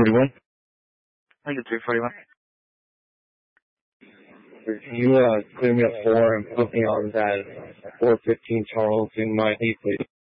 341? I think it's 341. Can you clear me up 4 and put me on that 415 Charles in my 8, please?